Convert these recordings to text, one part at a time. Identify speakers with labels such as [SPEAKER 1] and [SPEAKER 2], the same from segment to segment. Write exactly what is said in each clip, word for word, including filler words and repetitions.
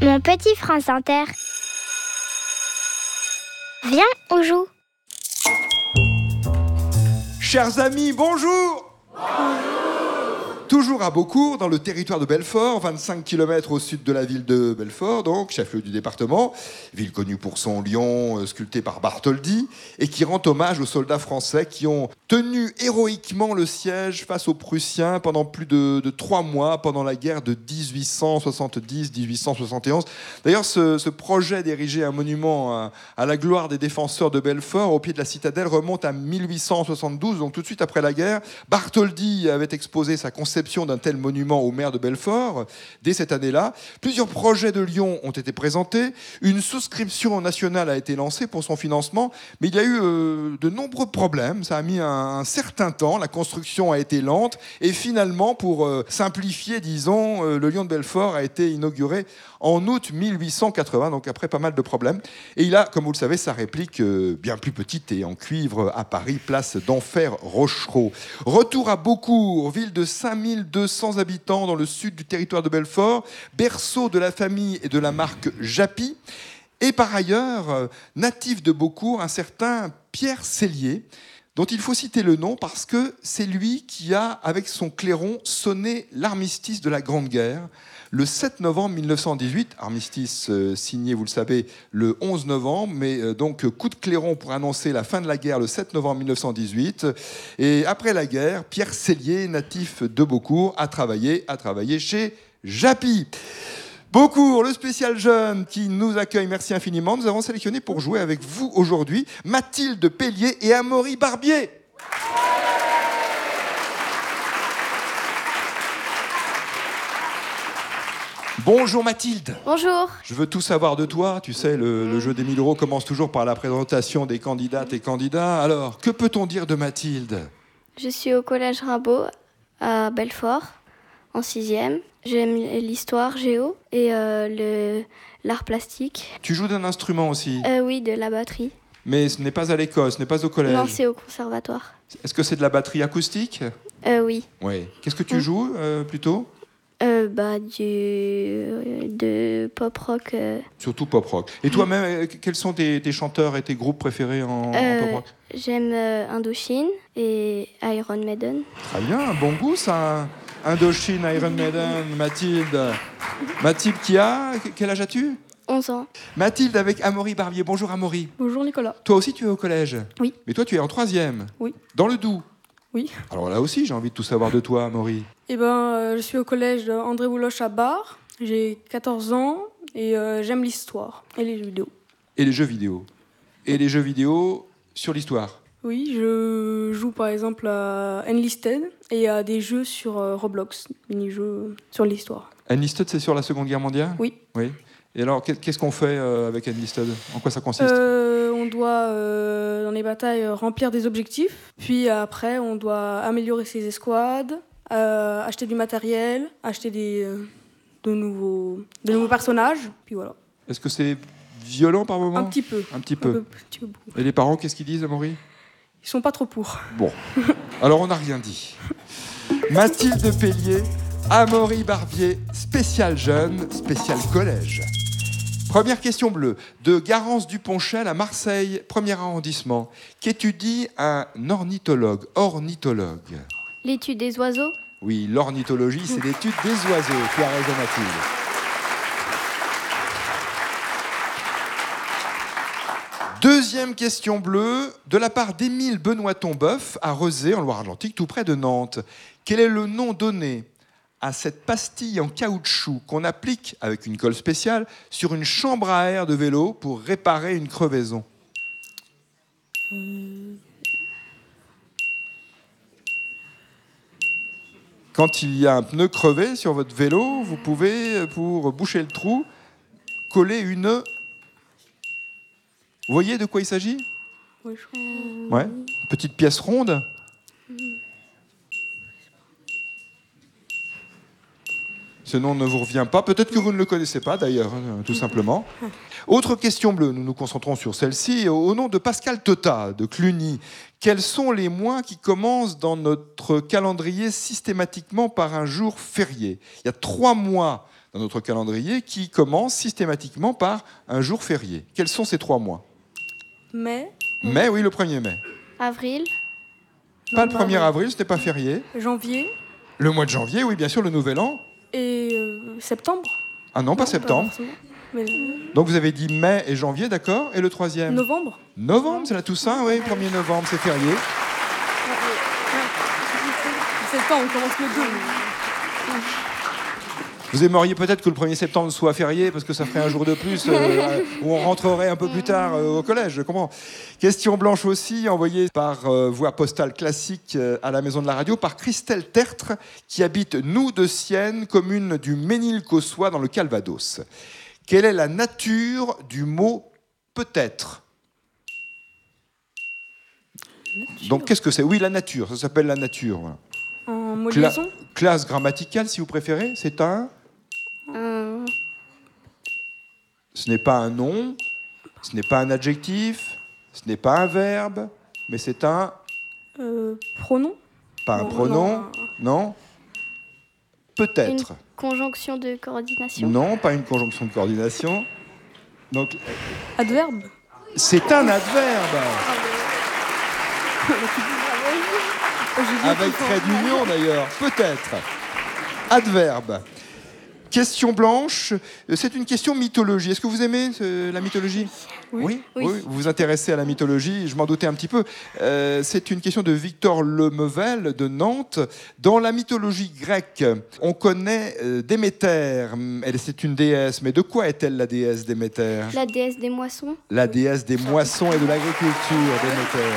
[SPEAKER 1] Mon petit France Inter. Viens, on joue.
[SPEAKER 2] Chers amis, bonjour. Toujours à Beaucourt, dans le territoire de Belfort, vingt-cinq kilomètres au sud de la ville de Belfort, donc chef-lieu du département, ville connue pour son lion euh, sculpté par Bartholdi, et qui rend hommage aux soldats français qui ont tenu héroïquement le siège face aux Prussiens pendant plus de, de trois mois, pendant la guerre de dix-huit cent soixante-dix à dix-huit cent soixante et onze. D'ailleurs, ce, ce projet d'ériger un monument à, à la gloire des défenseurs de Belfort, au pied de la citadelle, remonte à mille huit cent soixante-douze, donc tout de suite après la guerre. Bartholdi avait exposé sa conception d'un tel monument au maire de Belfort. Dès cette année-là, plusieurs projets de Lyon ont été présentés. Une souscription nationale a été lancée pour son financement, mais il y a eu euh, de nombreux problèmes. Ça a mis un, un certain temps. La construction a été lente. Et finalement, pour euh, simplifier, disons, euh, le Lion de Belfort a été inauguré en août mille huit cent quatre-vingts, donc après pas mal de problèmes. Et il a, comme vous le savez, sa réplique euh, bien plus petite et en cuivre à Paris, place d'Enfer Rochereau. Retour à Beaucourt, ville de cinq mille deux cents habitants dans le sud du territoire de Belfort, berceau de la famille et de la marque Japy. Et par ailleurs, euh, natif de Beaucourt, un certain Pierre Sellier, dont il faut citer le nom parce que c'est lui qui a, avec son clairon, sonné l'armistice de la Grande Guerre, le sept novembre mille neuf cent dix-huit, armistice euh, signé, vous le savez, le onze novembre, mais euh, donc coup de clairon pour annoncer la fin de la guerre le sept novembre mille neuf cent dix-huit. Et après la guerre, Pierre Sellier, natif de Beaucourt, a travaillé, a travaillé chez Japy. Beaucourt, le spécial jeune qui nous accueille, merci infiniment. Nous avons sélectionné pour jouer avec vous aujourd'hui Mathilde Pellier et Amaury Barbier. Bonjour Mathilde.
[SPEAKER 1] Bonjour.
[SPEAKER 2] Je veux tout savoir de toi. Tu sais, le, le jeu des mille euros commence toujours par la présentation des candidates et candidats. Alors, que peut-on dire de Mathilde ?
[SPEAKER 3] Je suis au collège Rimbaud à Belfort, en sixième. J'aime l'histoire géo et euh, le, l'art plastique.
[SPEAKER 2] Tu joues d'un instrument aussi ?
[SPEAKER 3] Euh, oui, de la batterie.
[SPEAKER 2] Mais ce n'est pas à l'école, ce n'est pas au collège.
[SPEAKER 3] Non, c'est au conservatoire.
[SPEAKER 2] Est-ce que c'est de la batterie acoustique ?
[SPEAKER 3] Euh, oui.
[SPEAKER 2] Oui. Qu'est-ce que tu
[SPEAKER 3] Oui.
[SPEAKER 2] joues euh, plutôt ?
[SPEAKER 3] Euh, bah, du, euh, de pop rock. Euh,
[SPEAKER 2] Surtout pop rock. Et toi-même, euh, quels sont tes, tes chanteurs et tes groupes préférés en, en
[SPEAKER 3] euh,
[SPEAKER 2] pop rock ?
[SPEAKER 3] J'aime euh, Indochine et Iron Maiden.
[SPEAKER 2] Très bien, un bon goût ça. Indochine, Iron Maiden, Mathilde. Mathilde qui a... Quel âge as-tu ?
[SPEAKER 3] onze ans.
[SPEAKER 2] Mathilde avec Amaury Barbier. Bonjour Amaury.
[SPEAKER 4] Bonjour Nicolas.
[SPEAKER 2] Toi aussi tu es au collège ?
[SPEAKER 4] Oui.
[SPEAKER 2] Mais toi tu es en troisième ?
[SPEAKER 4] Oui.
[SPEAKER 2] Dans le Doubs ?
[SPEAKER 4] Oui.
[SPEAKER 2] Alors là aussi j'ai envie de tout savoir de toi Amaury.
[SPEAKER 4] Eh ben, euh, je suis au collège André Bouloche à Bar. J'ai quatorze ans et euh, j'aime l'histoire et les jeux vidéo.
[SPEAKER 2] Et les jeux vidéo ? Et les jeux vidéo sur l'histoire ?
[SPEAKER 4] Oui, je joue par exemple à Enlisted et à des jeux sur euh, Roblox, mini-jeux sur l'histoire.
[SPEAKER 2] Enlisted c'est sur la Seconde Guerre mondiale ?
[SPEAKER 4] Oui.
[SPEAKER 2] Oui. Et alors qu'est-ce qu'on fait euh, avec Enlisted ? En quoi ça consiste ?
[SPEAKER 4] Euh, on doit, euh, dans les batailles, remplir des objectifs. Puis après, on doit améliorer ses escouades, euh, acheter du matériel, acheter des, euh, de, nouveaux, de nouveaux personnages. Puis voilà.
[SPEAKER 2] Est-ce que c'est violent par moment ?
[SPEAKER 4] Un petit peu.
[SPEAKER 2] Un petit
[SPEAKER 4] Un
[SPEAKER 2] peu.
[SPEAKER 4] peu, petit peu beaucoup.
[SPEAKER 2] Et les parents, qu'est-ce qu'ils disent, Amaury ?
[SPEAKER 4] Ils sont pas trop pour.
[SPEAKER 2] Bon, alors on n'a rien dit. Mathilde Pellier, Amaury Barbier, spécial jeune, spécial collège. Première question bleue. De Garance du Ponchel à Marseille, premier arrondissement. Qu'étudie un ornithologue ? Ornithologue.
[SPEAKER 3] L'étude des oiseaux.
[SPEAKER 2] Oui, l'ornithologie, c'est l'étude des oiseaux. Tu as raison, Mathilde. Deuxième question bleue, de la part d'Émile Benoît-Tombeuf à Rezé, en Loire-Atlantique, tout près de Nantes. Quel est le nom donné à cette pastille en caoutchouc qu'on applique avec une colle spéciale sur une chambre à air de vélo pour réparer une crevaison ? Quand il y a un pneu crevé sur votre vélo, vous pouvez, pour boucher le trou, coller une... Vous voyez de quoi il s'agit ?
[SPEAKER 4] Oui, je...
[SPEAKER 2] Ouais. Une petite pièce ronde. Ce nom ne vous revient pas. Peut-être que vous ne le connaissez pas, d'ailleurs, hein, tout simplement. Autre question bleue, nous nous concentrons sur celle-ci. Au nom de Pascal Tota, de Cluny, quels sont les mois qui commencent dans notre calendrier systématiquement par un jour férié ? Il y a trois mois dans notre calendrier qui commence systématiquement par un jour férié. Quels sont ces trois mois?
[SPEAKER 4] Mai.
[SPEAKER 2] Mai, oui, le premier mai.
[SPEAKER 3] Avril.
[SPEAKER 2] Pas
[SPEAKER 4] Non,
[SPEAKER 2] le premier
[SPEAKER 4] pas
[SPEAKER 2] avril, ce n'est pas férié.
[SPEAKER 4] Janvier.
[SPEAKER 2] Le mois de janvier, oui, bien sûr, le nouvel an.
[SPEAKER 4] Et euh, septembre.
[SPEAKER 2] Ah non, pas
[SPEAKER 4] Non,
[SPEAKER 2] septembre.
[SPEAKER 4] forcément. Mais, euh,
[SPEAKER 2] Donc vous avez dit mai et janvier, d'accord. Et le troisième?
[SPEAKER 4] novembre.
[SPEAKER 2] Novembre, c'est la Toussaint, oui, premier novembre, c'est férié.
[SPEAKER 4] Septembre, on commence le deux.
[SPEAKER 2] Vous aimeriez peut-être que le premier septembre soit férié parce que ça ferait un jour de plus euh, où on rentrerait un peu plus tard euh, au collège, je comprends. Question blanche aussi, envoyée par euh, voie postale classique euh, à la maison de la radio par Christelle Tertre, qui habite Nou de Sienne, commune du Ménilcossois dans le Calvados. Quelle est la nature du mot peut-être? Donc qu'est-ce que c'est? Oui, la nature, ça s'appelle la nature. Voilà.
[SPEAKER 4] En mot de
[SPEAKER 2] Cla-
[SPEAKER 4] liaison.
[SPEAKER 2] classe grammaticale, si vous préférez, c'est un...
[SPEAKER 3] Un...
[SPEAKER 2] Ce n'est pas un nom, ce n'est pas un adjectif, ce n'est pas un verbe, mais c'est un...
[SPEAKER 4] Euh, pronom.
[SPEAKER 2] Pas un
[SPEAKER 4] Non,
[SPEAKER 2] pronom,
[SPEAKER 4] non,
[SPEAKER 2] non. Peut-être.
[SPEAKER 3] Une conjonction de coordination.
[SPEAKER 2] Non, pas une conjonction de coordination. Donc,
[SPEAKER 4] Adverbe.
[SPEAKER 2] c'est un adverbe, avec trait d'union d'ailleurs. Peut-être. Adverbe. Question blanche, c'est une question mythologie. Est-ce que vous aimez euh, la mythologie?
[SPEAKER 4] Oui.
[SPEAKER 2] Oui. Oui. Vous vous intéressez à la mythologie, je m'en doutais un petit peu. Euh, c'est une question de Victor Lemevel de Nantes. Dans la mythologie grecque, on connaît euh, Déméter. Elle, c'est une déesse, mais de quoi est-elle la déesse Déméter?
[SPEAKER 3] La déesse des moissons.
[SPEAKER 2] La déesse des moissons et de l'agriculture, Déméter.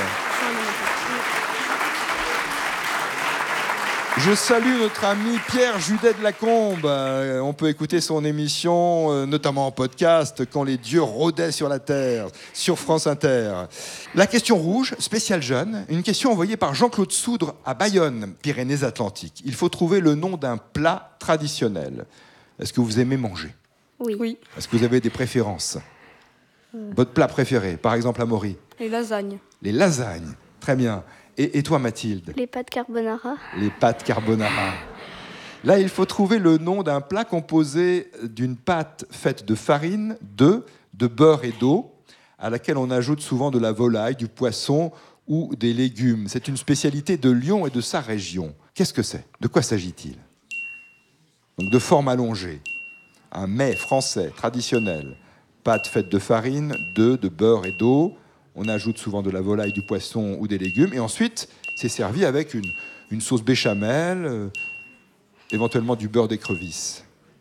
[SPEAKER 2] Je salue notre ami Pierre Judet de Lacombe. Euh, on peut écouter son émission, euh, notamment en podcast, Quand les dieux rôdaient sur la terre, sur France Inter. La question rouge, spéciale jeune, une question envoyée par Jean-Claude Soudre à Bayonne, Pyrénées-Atlantiques. Il faut trouver le nom d'un plat traditionnel. Est-ce que vous aimez manger?
[SPEAKER 3] Oui.
[SPEAKER 4] Oui.
[SPEAKER 2] Est-ce que vous avez des préférences? Votre plat préféré, par exemple, Amaury?
[SPEAKER 4] Les lasagnes.
[SPEAKER 2] Les lasagnes. Très bien. Et, et toi, Mathilde?
[SPEAKER 3] Les pâtes carbonara.
[SPEAKER 2] Les pâtes carbonara. Là, il faut trouver le nom d'un plat composé d'une pâte faite de farine, d'œufs, de beurre et d'eau, à laquelle on ajoute souvent de la volaille, du poisson ou des légumes. C'est une spécialité de Lyon et de sa région. Qu'est-ce que c'est? De quoi s'agit-il? Donc, de forme allongée. Un mets français traditionnel. Pâte faite de farine, d'œufs, de beurre et d'eau. On ajoute souvent de la volaille, du poisson ou des légumes. Et ensuite, c'est servi avec une, une sauce béchamel, euh, éventuellement du beurre d'écrevisse.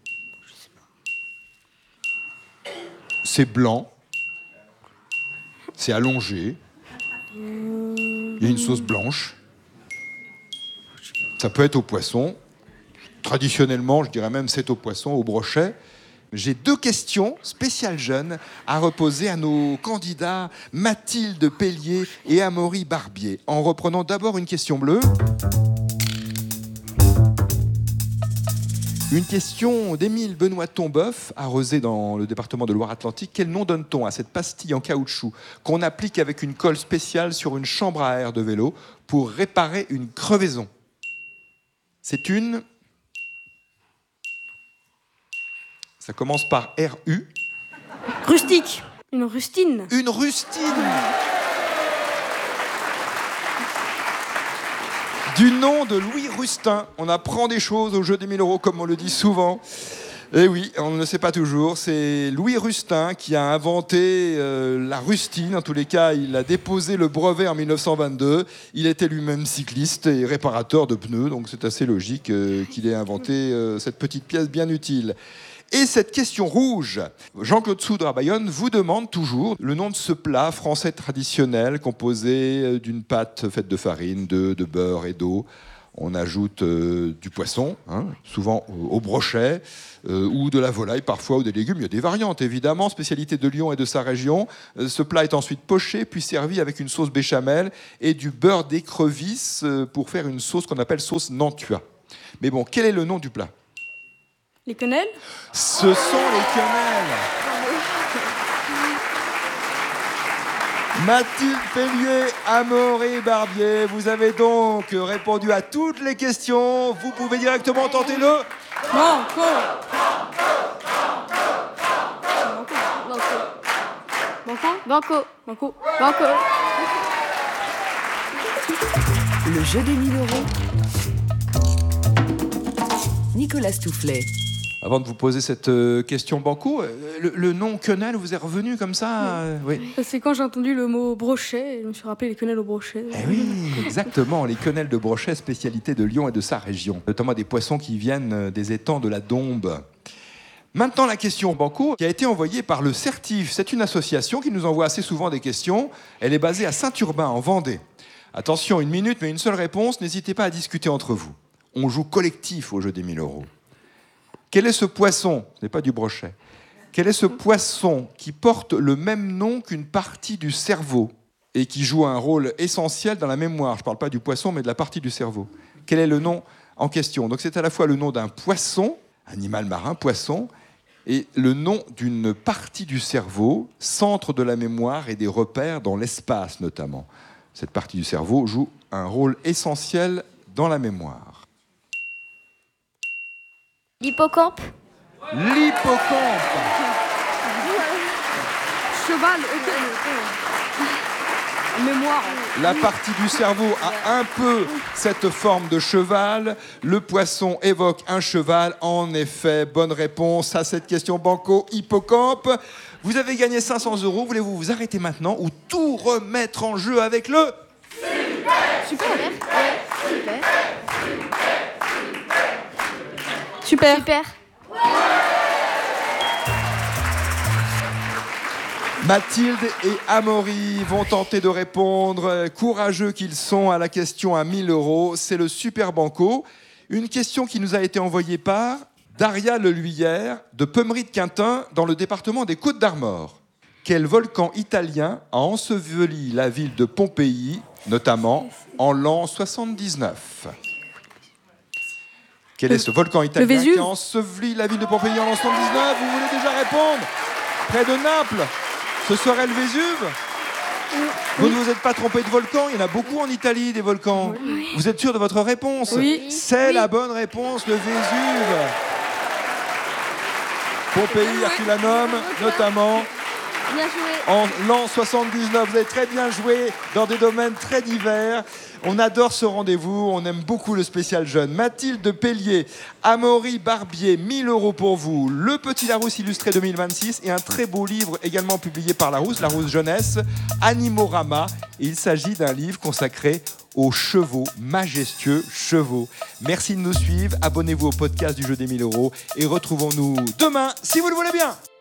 [SPEAKER 2] C'est blanc. C'est allongé. Il y a une sauce blanche. Ça peut être au poisson. Traditionnellement, je dirais même c'est au poisson, au brochet. J'ai deux questions spéciales jeunes à reposer à nos candidats Mathilde Pellier et Amaury Barbier. En reprenant d'abord une question bleue. Une question d'Émile Benoît Tombeuf, à Rezé dans le département de Loire-Atlantique. Quel nom donne-t-on à cette pastille en caoutchouc qu'on applique avec une colle spéciale sur une chambre à air de vélo pour réparer une crevaison? C'est une... Ça commence par R U.
[SPEAKER 4] Rustique. Une rustine.
[SPEAKER 2] Une rustine. Du nom de Louis Rustin. On apprend des choses au jeu des mille euros, comme on le dit souvent. Et oui, on ne le sait pas toujours. C'est Louis Rustin qui a inventé euh, la rustine. En tous les cas, il a déposé le brevet en mille neuf cent vingt-deux. Il était lui-même cycliste et réparateur de pneus. Donc c'est assez logique euh, qu'il ait inventé euh, cette petite pièce bien utile. Et cette question rouge, Jean-Claude Soudre à Bayonne vous demande toujours le nom de ce plat français traditionnel composé d'une pâte faite de farine, d'œufs, de beurre et d'eau. On ajoute euh, du poisson, hein, souvent au, au brochet, euh, ou de la volaille parfois, ou des légumes. Il y a des variantes évidemment, spécialité de Lyon et de sa région. Euh, ce plat est ensuite poché, puis servi avec une sauce béchamel et du beurre d'écrevisse euh, pour faire une sauce qu'on appelle sauce Nantua. Mais bon, quel est le nom du plat ?
[SPEAKER 4] Les quenelles.
[SPEAKER 2] Ce sont les quenelles. Mathilde Pellier, Amaury Barbier, vous avez donc répondu à toutes les questions. Vous pouvez directement tenter le...
[SPEAKER 4] Banco. Banco.
[SPEAKER 3] Banco.
[SPEAKER 4] Banco.
[SPEAKER 3] Banco.
[SPEAKER 5] Le jeu des mille euros. Nicolas Stoufflet.
[SPEAKER 2] Avant de vous poser cette euh, question banco, euh, le, le nom quenelle vous est revenu comme ça euh, oui.
[SPEAKER 4] C'est quand j'ai entendu le mot brochet, et je me suis rappelé les quenelles au brochet.
[SPEAKER 2] Eh oui, exactement, les quenelles de brochet, spécialité de Lyon et de sa région, notamment des poissons qui viennent des étangs de la Dombe. Maintenant, la question banco qui a été envoyée par le Certif. C'est une association qui nous envoie assez souvent des questions. Elle est basée à Saint-Urbain, en Vendée. Attention, une minute, mais une seule réponse. N'hésitez pas à discuter entre vous. On joue collectif au jeu des mille euros. Quel est ce poisson ? Ce n'est pas du brochet. Quel est ce poisson qui porte le même nom qu'une partie du cerveau et qui joue un rôle essentiel dans la mémoire ? Je ne parle pas du poisson, mais de la partie du cerveau. Quel est le nom en question ? Donc c'est à la fois le nom d'un poisson, animal marin, poisson, et le nom d'une partie du cerveau, centre de la mémoire et des repères dans l'espace notamment. Cette partie du cerveau joue un rôle essentiel dans la mémoire.
[SPEAKER 3] L'hippocampe.
[SPEAKER 2] L'hippocampe.
[SPEAKER 4] Cheval, ok. Mémoire.
[SPEAKER 2] La partie du cerveau a un peu cette forme de cheval. Le poisson évoque un cheval. En effet, bonne réponse à cette question banco, hippocampe. Vous avez gagné cinq cents euros. Voulez-vous vous arrêter maintenant ou tout remettre en jeu avec le...
[SPEAKER 3] Super. Super.
[SPEAKER 4] Super.
[SPEAKER 3] Super.
[SPEAKER 2] Mathilde et Amaury vont tenter de répondre, courageux qu'ils sont, à la question à mille euros. C'est le Super Banco. Une question qui nous a été envoyée par Daria Leluyère de Pemery-de-Quintin dans le département des Côtes-d'Armor. Quel volcan italien a enseveli la ville de Pompéi, notamment en l'an soixante-dix-neuf ? Quel est ce volcan italien qui a enseveli la ville de Pompéi en l'an soixante-dix-neuf ? Vous voulez déjà répondre ? Près de Naples ? Ce serait le Vésuve ? Vous ne vous êtes pas trompé de volcan ? Il y en a beaucoup en Italie, des volcans. Oui. Vous êtes sûr de votre réponse ?
[SPEAKER 4] Oui.
[SPEAKER 2] C'est
[SPEAKER 3] oui.
[SPEAKER 2] la bonne réponse, le Vésuve. Pompéi, Herculanum, notamment.
[SPEAKER 3] Bien joué.
[SPEAKER 2] En l'an soixante-dix-neuf, vous avez très bien joué dans des domaines très divers. On adore ce rendez-vous, on aime beaucoup le spécial jeune. Mathilde Pellier, Amaury Barbier, mille euros pour vous. Le Petit Larousse illustré deux mille vingt-six et un très beau livre également publié par Larousse, Larousse Jeunesse, Animorama. Et il s'agit d'un livre consacré aux chevaux, majestueux chevaux. Merci de nous suivre, abonnez-vous au podcast du jeu des mille euros et retrouvons-nous demain si vous le voulez bien.